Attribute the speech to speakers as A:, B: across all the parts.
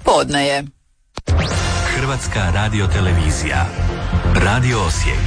A: Podne je.
B: Hrvatska radiotelevizija. Radio Osijek.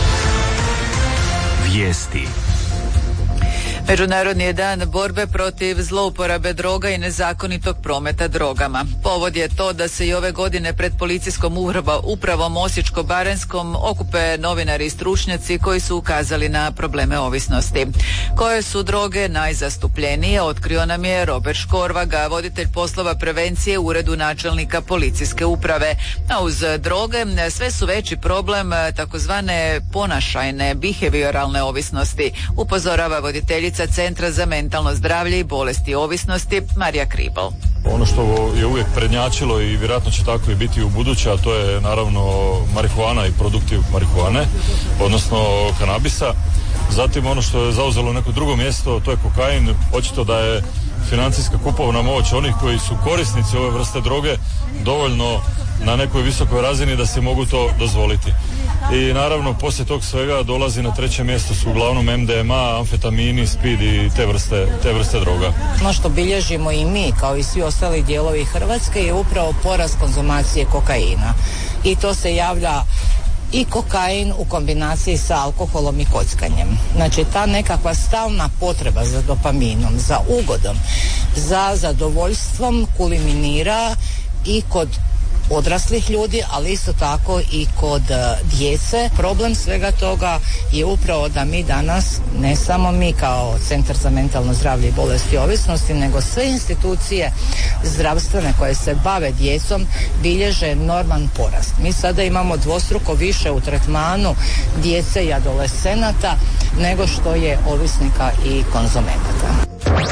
B: Vijesti.
A: Međunarodni je dan borbe protiv zlouporabe droga i nezakonitog prometa drogama. Povod je to da se i ove godine pred policijskom upravom Osječko-baranjskom okupe novinari i stručnjaci koji su ukazali na probleme ovisnosti. Koje su droge najzastupljenije, otkrio nam je Robert Škorvaga, voditelj poslova prevencije u uredu načelnika policijske uprave. A uz droge sve su veći problem takozvane ponašajne, behavioralne ovisnosti, upozorava voditeljica Centra za mentalno zdravlje i bolesti ovisnosti Marija Kribl.
C: Ono što je uvijek prednjačilo i vjerojatno će tako i biti u buduće, a to je naravno marihuana i produkti marihuane, odnosno kanabisa. Zatim ono što je zauzelo neko drugo mjesto, to je kokain. Očito da je financijska kupovna moć onih koji su korisnici ove vrste droge dovoljno na nekoj visokoj razini da se mogu to dozvoliti. I naravno poslije tog svega dolazi na treće mjesto su uglavnom MDMA, amfetamini, speed i te vrste droga.
D: Ono što bilježimo i mi kao i svi ostali dijelovi Hrvatske je upravo porast konzumacije kokaina. I to se javlja i kokain u kombinaciji sa alkoholom i kockanjem. Znači ta nekakva stalna potreba za dopaminom, za ugodom, za zadovoljstvom kulminira i kod odraslih ljudi, ali isto tako i kod djece. Problem svega toga je upravo da mi danas, ne samo mi kao Centar za mentalno zdravlje i bolesti ovisnosti, nego sve institucije zdravstvene koje se bave djecom bilježe enorman porast. Mi sada imamo dvostruko više u tretmanu djece i adolescenata nego što je ovisnika i konzumenata.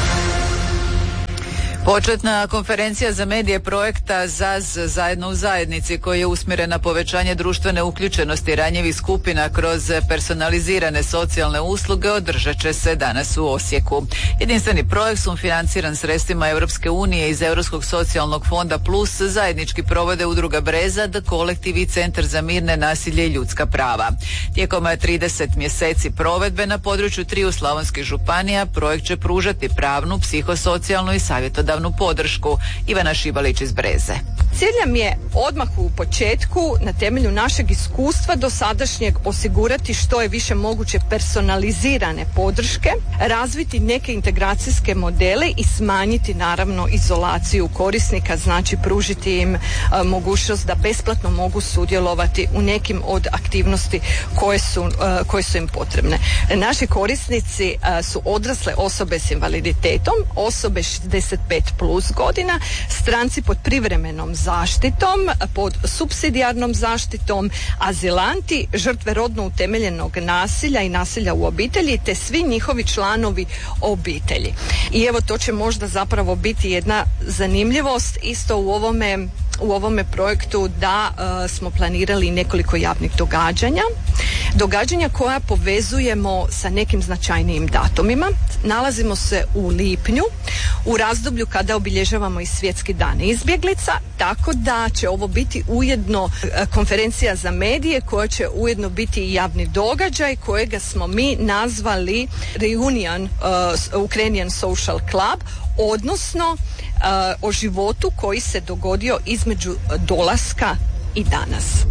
A: Početna konferencija za medije projekta ZAZ zajedno u zajednici koji je usmjeren na povećanje društvene uključenosti ranjivih skupina kroz personalizirane socijalne usluge održat će se danas u Osijeku. Jedinstveni projekt sufinanciran sredstvima Europske unije iz Europskog socijalnog fonda Plus zajednički provode Udruga Brezad, kolektiv i Centar za mirne, nasilje i ljudska prava. Tijekom 30 mjeseci provedbe na području 3 slavonskih županija projekt će pružati pravnu, psihosocijalnu i savjetodavnu podršku. Ivana Šibalić iz Breze.
E: Cilj nam je odmah u početku na temelju našeg iskustva dosadašnjeg osigurati što je više moguće personalizirane podrške, razviti neke integracijske modele i smanjiti naravno izolaciju korisnika, znači pružiti im mogućnost da besplatno mogu sudjelovati u nekim od aktivnosti koje su im potrebne. Naši korisnici su odrasle osobe s invaliditetom, osobe 65 plus godina, stranci pod privremenom zaštitom, pod supsidijarnom zaštitom, azilanti, žrtve rodno utemeljenog nasilja i nasilja u obitelji, te svi njihovi članovi obitelji. I evo to će možda zapravo biti jedna zanimljivost isto u ovome projektu da smo planirali nekoliko javnih događanja koja povezujemo sa nekim značajnijim datumima. Nalazimo se u lipnju, u razdoblju kada obilježavamo i Svjetski dan izbjeglica, tako da će ovo biti ujedno konferencija za medije koja će ujedno biti i javni događaj kojega smo mi nazvali Reunion Ukrainian Social Club, odnosno o životu koji se dogodio između dolaska i danas.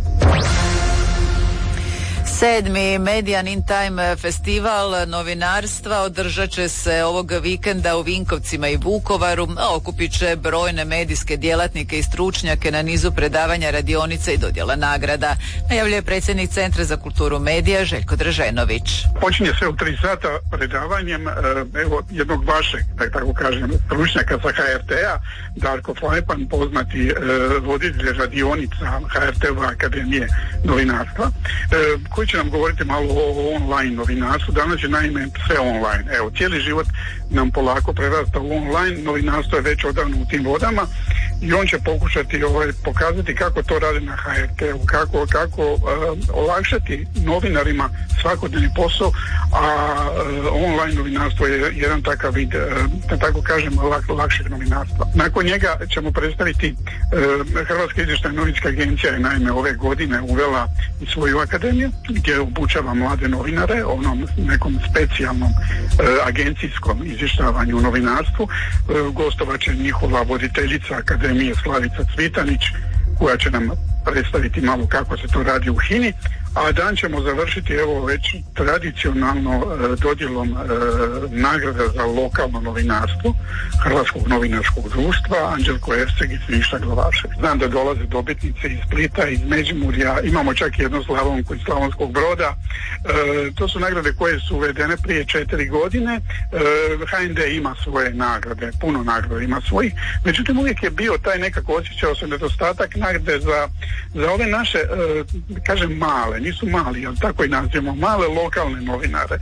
A: 7. Median in Time festival novinarstva održat će se ovog vikenda u Vinkovcima i Vukovaru, a okupit će brojne medijske djelatnike i stručnjake na nizu predavanja, radionica i dodjela nagrada. Najavljuje predsjednik Centra za kulturu medija Željko Draženović.
F: Počinje sve u 3 sata predavanjem jednog vašeg, tako kažem, stručnjaka sa HRT-a, Darko Flepan, poznati voditelj radionica HRT-ove Akademije novinarstva, koji će nam govoriti malo o online novinarstvu. Danas je naime sve online. Evo, cijeli život nam polako prerasta u online, novinarstvo je već odavno u tim vodama i on će pokušati pokazati kako to radi na HRT-u, kako olakšati novinarima svakodnevni posao, a online novinarstvo je jedan takav vid, da tako kažem, lakšeg novinarstva. Nakon njega ćemo predstaviti Hrvatska izvještajna novinska agencija je naime ove godine uvela i svoju akademiju gdje obučava mlade novinare onom nekom specijalnom agencijskom izvještavanju u novinarstvu. Gostovat će njihova voditeljica akademije akademije Slavica Cvitanić, koja će nam predstaviti malo kako se to radi u HINA-i, a dan ćemo završiti evo već tradicionalno dodjelom nagrada za lokalno novinarstvo Hrvatskog novinarskog društva Anđelko Erceg i Siniša Glavašević. Znam da dolaze dobitnice iz Splita, iz Međimurja, imamo čak jednu Slavonku iz Slavonskog Broda. To su nagrade koje su uvedene prije 4 godine. HND ima svoje nagrade, puno nagrada ima svojih, međutim uvijek je bio taj nekako, osjećao se nedostatak nagrade za ove naše, kažem male, nisu mali, ali tako i nazivamo, male lokalne novinare.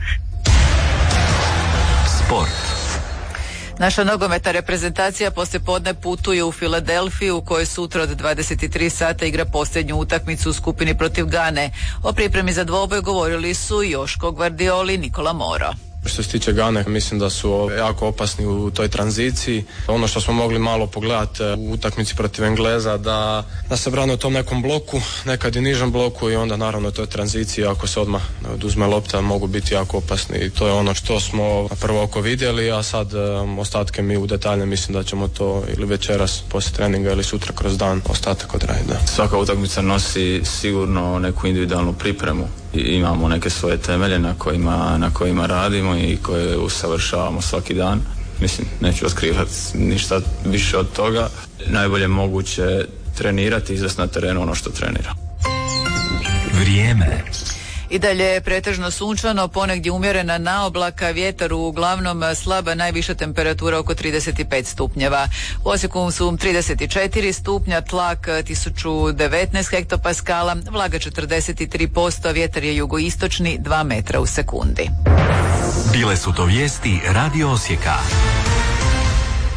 B: Sport.
A: Naša nogometna reprezentacija poslijepodne putuje u Filadelfiju u kojoj sutra od 23 sata igra posljednju utakmicu u skupini protiv Gane. O pripremi za dvoboj govorili su Joško Gvardioli i Nikola Moro.
G: Što se tiče Gane, mislim da su jako opasni u toj tranziciji. Ono što smo mogli malo pogledati u utakmici protiv Engleza, da se brane u tom nekom bloku, nekad i nižem bloku, i onda naravno u toj tranziciji ako se odmah oduzme lopta mogu biti jako opasni, i to je ono što smo na prvo oko vidjeli, a sad ostatke mi u detalje mislim da ćemo to ili večeras poslije treninga ili sutra kroz dan ostatak odraditi.
H: Svaka utakmica nosi sigurno neku individualnu pripremu. Imamo neke svoje temelje na kojima radimo i koje usavršavamo svaki dan. Mislim, neću otkrivati ništa više od toga. Najbolje moguće trenirati i izvesti na terenu ono što trenira.
B: Vrijeme.
A: I dalje je pretežno sunčano, ponegdje umjerena naoblaka, vjetar uglavnom slaba, najviša temperatura oko 35 stupnjeva. U Osijeku su 34 stupnja, tlak 1019 hektopaskala, vlaga 43%, vjetar je jugoistočni 2 metra u sekundi.
B: Bile su to vijesti Radio Osijeka.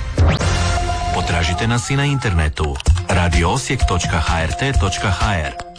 B: Potražite nas i na internetu radioosijek.hrt.hr.